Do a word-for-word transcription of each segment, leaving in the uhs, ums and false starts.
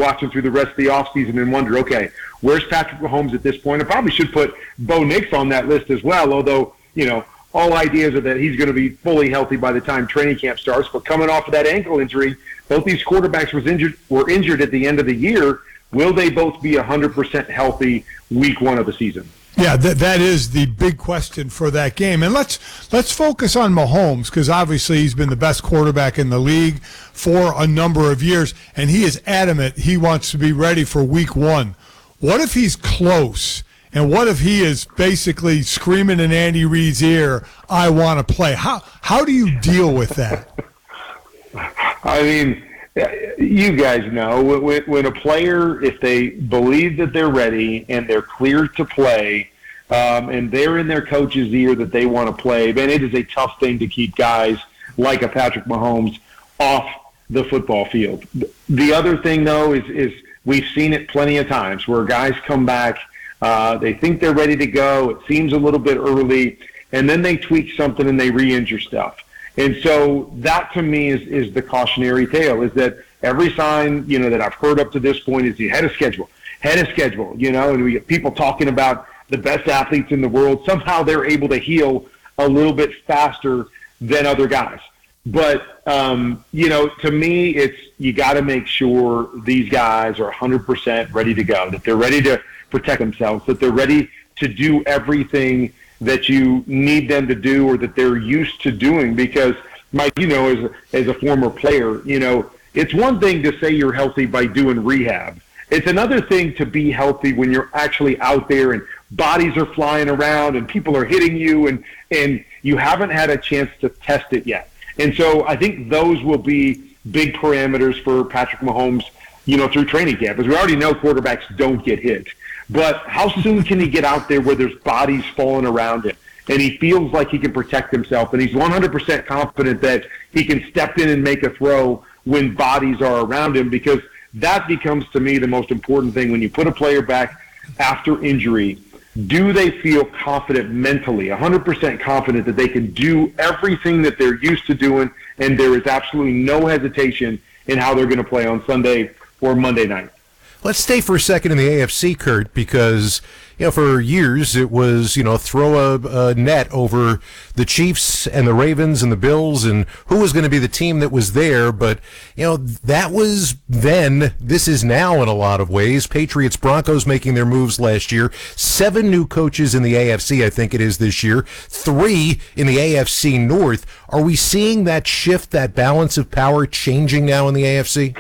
watching through the rest of the offseason and wonder, okay, where's Patrick Mahomes at this point? I probably should put Bo Nix on that list as well, although, you know, all ideas are that he's going to be fully healthy by the time training camp starts. But coming off of that ankle injury, both these quarterbacks was injured, were injured at the end of the year. Will they both be one hundred percent healthy week one of the season? Yeah, that that is the big question for that game. And let's let's focus on Mahomes, because obviously he's been the best quarterback in the league for a number of years, and he is adamant he wants to be ready for week one. What if he's close? And what if he is basically screaming in Andy Reid's ear, I want to play? How how do you deal with that? I mean, you guys know, when, when a player, if they believe that they're ready and they're cleared to play, um, and they're in their coach's ear that they want to play, man, it is a tough thing to keep guys like a Patrick Mahomes off the football field. The other thing, though, is, is we've seen it plenty of times where guys come back, uh, they think they're ready to go, it seems a little bit early, and then they tweak something and they re-injure stuff. And so that, to me, is, is the cautionary tale, is that every sign, you know, that I've heard up to this point is you had a schedule, had a schedule, you know, and we get people talking about the best athletes in the world. Somehow they're able to heal a little bit faster than other guys. But, um, you know, to me, it's you got to make sure these guys are one hundred percent ready to go, that they're ready to protect themselves, that they're ready to do everything that you need them to do or that they're used to doing. Because, Mike, you know, as a, as a former player, you know, it's one thing to say you're healthy by doing rehab. It's another thing to be healthy when you're actually out there and bodies are flying around and people are hitting you and, and you haven't had a chance to test it yet. And so I think those will be big parameters for Patrick Mahomes, you know, through training camp. As we already know, quarterbacks don't get hit. But how soon can he get out there where there's bodies falling around him and he feels like he can protect himself and he's one hundred percent confident that he can step in and make a throw when bodies are around him? Because that becomes, to me, the most important thing when you put a player back after injury. Do they feel confident mentally, one hundred percent confident that they can do everything that they're used to doing and there is absolutely no hesitation in how they're going to play on Sunday or Monday night? Let's stay for a second in the A F C, Kurt, because, you know, for years it was, you know, throw a, a net over the Chiefs and the Ravens and the Bills and who was going to be the team that was there. But, you know, that was then. This is now in a lot of ways. Patriots, Broncos making their moves last year. Seven new coaches in the A F C, I think it is this year. Three in the A F C North. Are we seeing that shift, that balance of power changing now in the A F C?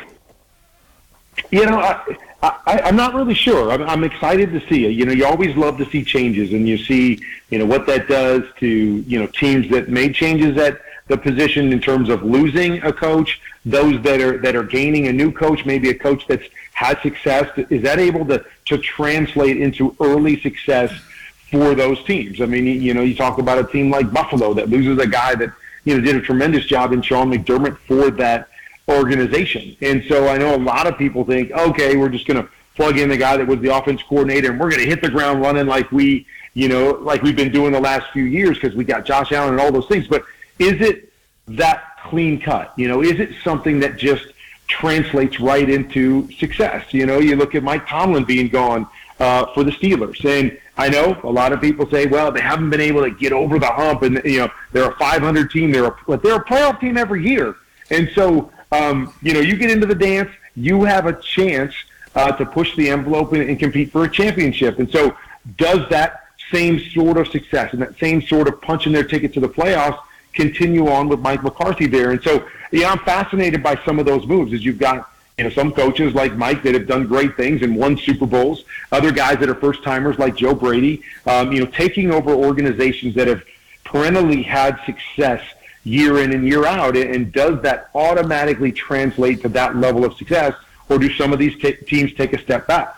You know, I, I, I'm not really sure. I'm, I'm excited to see it. You know, you always love to see changes, and you see, you know, what that does to, you know, teams that made changes at the position in terms of losing a coach, those that are that are gaining a new coach, maybe a coach that's had success. Is that able to, to translate into early success for those teams? I mean, you know, you talk about a team like Buffalo that loses a guy that, you know, did a tremendous job in Sean McDermott for that organization. And so I know a lot of people think, okay, we're just going to plug in the guy that was the offense coordinator and we're going to hit the ground running like we, you know, like we've been doing the last few years because we got Josh Allen and all those things. But is it that clean cut? You know, is it something that just translates right into success? You know, you look at Mike Tomlin being gone uh, for the Steelers. And I know a lot of people say, well, they haven't been able to get over the hump and, you know, they're a five hundred team. They're a, but they're a playoff team every year. And so, Um, you know, you get into the dance, you have a chance uh, to push the envelope and, and compete for a championship. And so does that same sort of success and that same sort of punching their ticket to the playoffs continue on with Mike McCarthy there? And so, yeah, I'm fascinated by some of those moves as you've got, you know, some coaches like Mike that have done great things and won Super Bowls, other guys that are first-timers like Joe Brady, um, you know, taking over organizations that have perennially had success year in and year out, and does that automatically translate to that level of success, or do some of these t- teams take a step back?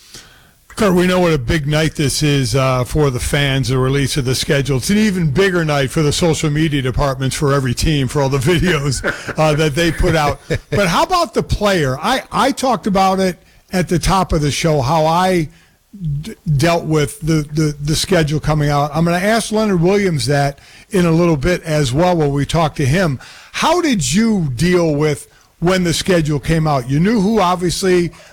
Kurt, we know what a big night this is uh, for the fans, the release of the schedule. It's an even bigger night for the social media departments for every team, for all the videos uh, that they put out. But how about the player? I, I talked about it at the top of the show, how I d- dealt with the, the, the schedule coming out. I'm going to ask Leonard Williams that in a little bit as well when we talk to him. How did you deal with when the schedule came out? You knew who obviously